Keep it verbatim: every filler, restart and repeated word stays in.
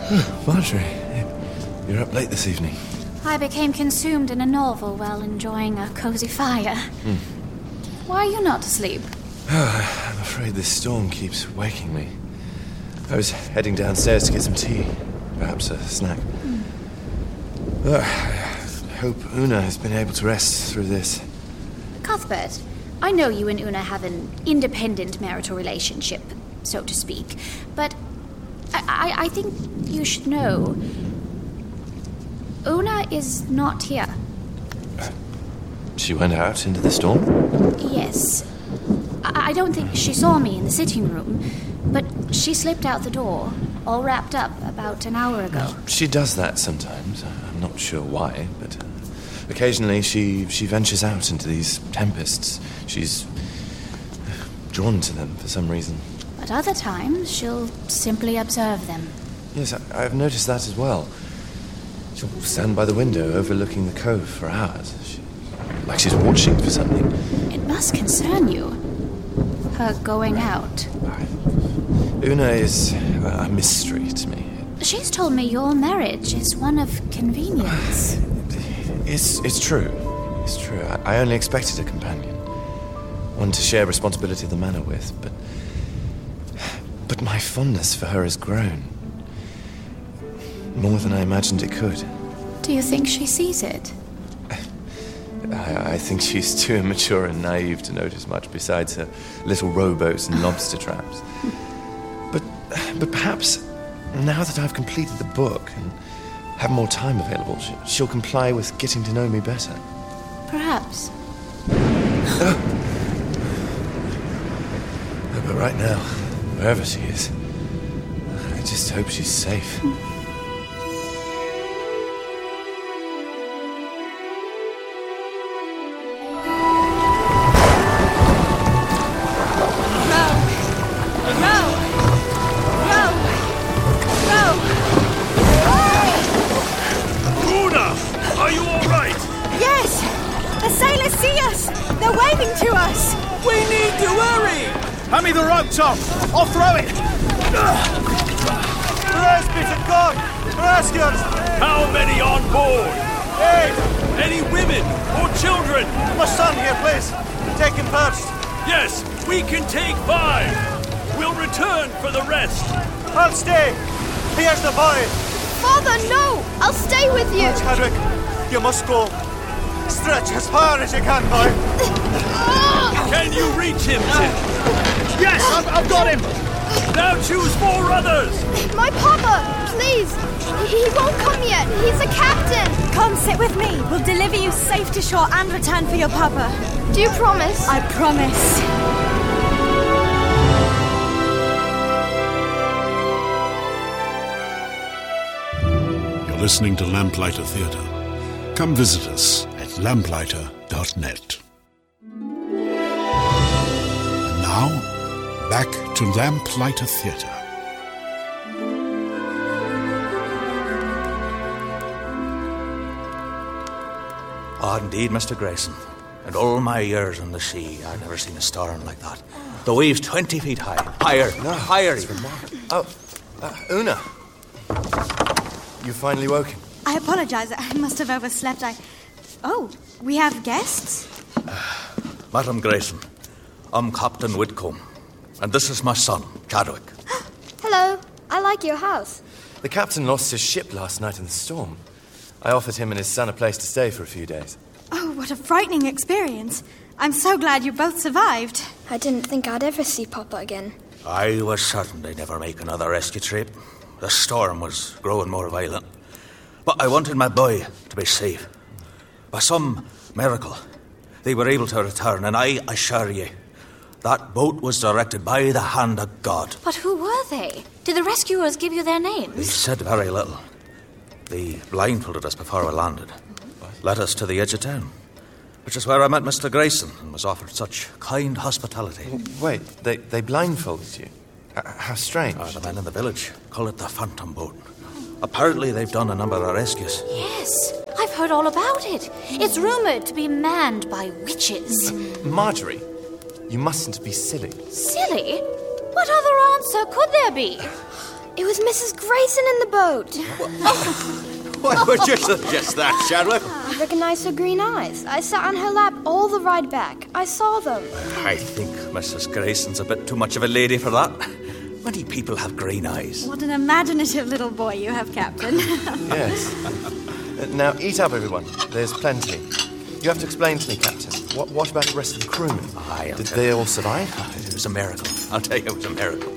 Marjorie, you're up late this evening. I became consumed in a novel while enjoying a cozy fire. Hmm. Why are you not asleep? I'm afraid this storm keeps waking me. I was heading downstairs to get some tea, perhaps a snack. Mm. Uh, I hope Una has been able to rest through this. Cuthbert, I know you and Una have an independent marital relationship, so to speak, but I, I, I think you should know Una is not here. Uh, she went out into the storm? Yes. I, I don't think she saw me in the sitting room, but she slipped out the door, all wrapped up, about an hour ago. She does that sometimes. I'm not sure why, but uh, occasionally she, she ventures out into these tempests. She's drawn to them for some reason. But other times, she'll simply observe them. Yes, I, I've noticed that as well. She'll stand by the window overlooking the cove for hours, she, like she's watching for something. It must concern you, her going out. Una is a mystery to me. She's told me your marriage is one of convenience. It's, it's true. It's true. I, I only expected a companion. One to share responsibility of the manor with, but... But my fondness for her has grown. More than I imagined it could. Do you think she sees it? I, I think she's too immature and naive to notice much besides her little rowboats and lobster traps. But, but perhaps, now that I've completed the book and have more time available, she, she'll comply with getting to know me better. Perhaps. uh, but right now, wherever she is, I just hope she's safe. Tom, I'll throw it! Praise be to God! Rescuers! How many on board? Eight! Any women or children? My son here, please. Take him first. Yes, we can take five. We'll return for the rest. I'll stay. Here's the boy. Father, no! I'll stay with you. Chadwick, you must go. Stretch as far as you can, boy. Can you reach him, Tim? Yes, I've, I've got him! Now choose four others! My papa, please! He, he won't come yet. He's a captain! Come, sit with me. We'll deliver you safe to shore and return for your papa. Do you promise? I promise. You're listening to Lamplighter Theatre. Come visit us at lamplighter dot net. And now, back to Lamplighter Theatre. Ah, oh, indeed, Mister Grayson. In all my years on the sea, I've never seen a storm like that. The waves twenty feet high. Higher, no, higher. It's remarkable. Oh, uh, Una. You've finally woken. I apologize. I must have overslept. I... Oh, we have guests? Madam Grayson, I'm Captain Whitcomb. And this is my son, Chadwick. Hello. I like your house. The captain lost his ship last night in the storm. I offered him and his son a place to stay for a few days. Oh, what a frightening experience. I'm so glad you both survived. I didn't think I'd ever see Papa again. I was certain they'd never make another rescue trip. The storm was growing more violent. But I wanted my boy to be safe. By some miracle, they were able to return, and I assure you, that boat was directed by the hand of God. But who were they? Did the rescuers give you their names? They said very little. They blindfolded us before we landed. Led us to the edge of town, which is where I met Mister Grayson and was offered such kind hospitality. Wait, they, they blindfolded you? H- how strange. Uh, the men in the village call it the Phantom Boat. Apparently they've done a number of rescues. Yes, I've heard all about it. It's rumoured to be manned by witches. Marjorie, you mustn't be silly. Silly? What other answer could there be? It was Missus Grayson in the boat. Why would you suggest that, Sherlock? I recognized her green eyes. I sat on her lap all the ride back. I saw them. I think Missus Grayson's a bit too much of a lady for that. Many people have green eyes. What an imaginative little boy you have, Captain. Yes. Uh, now, eat up, everyone. There's plenty. You have to explain to me, Captain, what, what about the rest of the crewmen? I'll Did tell they you. all survive? It was a miracle. I'll tell you, it was a miracle.